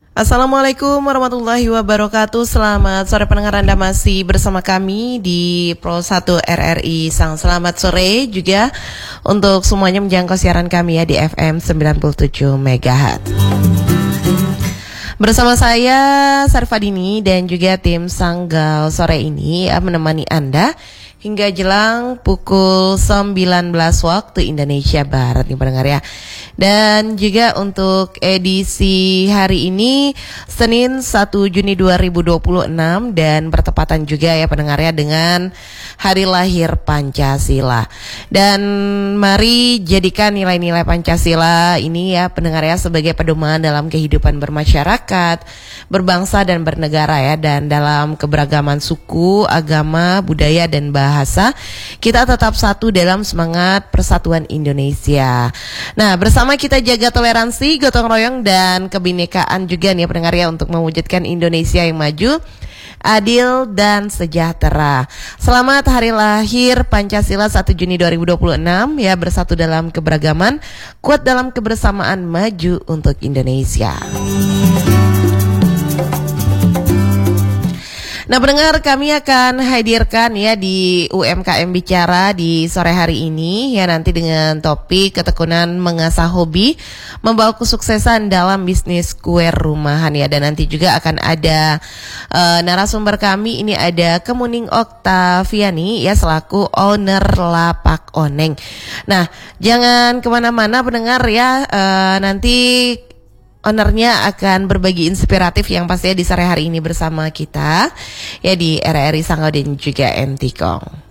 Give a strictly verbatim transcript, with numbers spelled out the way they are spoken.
Assalamualaikum warahmatullahi wabarakatuh. Selamat sore pendengar, Anda masih bersama kami di Pro satu R R I Sang. Selamat sore juga untuk semuanya menjangkau siaran kami ya di F M sembilan puluh tujuh megahertz. Bersama saya Sarfadini dan juga tim Sanggal sore ini ya, menemani Anda hingga jelang pukul sembilan belas waktu Indonesia Barat nih pendengar ya. Dan juga untuk edisi hari ini Senin satu Juni dua ribu dua puluh enam dan bertepatan juga ya pendengar ya dengan hari lahir Pancasila. Dan mari jadikan nilai-nilai Pancasila ini ya pendengar ya sebagai pedoman dalam kehidupan bermasyarakat, berbangsa dan bernegara ya. Dan dalam keberagaman suku, agama, budaya dan bahasa, kita tetap satu dalam semangat persatuan Indonesia. Nah, bersama kita jaga toleransi, gotong royong dan kebinekaan juga nih pendengar ya untuk mewujudkan Indonesia yang maju, adil dan sejahtera. Selamat hari lahir Pancasila satu Juni dua ribu dua puluh enam ya, bersatu dalam keberagaman, kuat dalam kebersamaan, maju untuk Indonesia. Nah pendengar, kami akan hadirkan ya di U M K M Bicara di sore hari ini ya, nanti dengan topik ketekunan mengasah hobi membawa kesuksesan dalam bisnis kue rumahan ya. Dan nanti juga akan ada uh, narasumber kami, ini ada Kemuning Oktaviani ya selaku owner Lapak Oneng. Nah jangan kemana-mana pendengar ya, uh, nanti ownernya akan berbagi inspiratif yang pastinya di sore hari ini bersama kita ya di R R I Sangau dan juga M T Kong.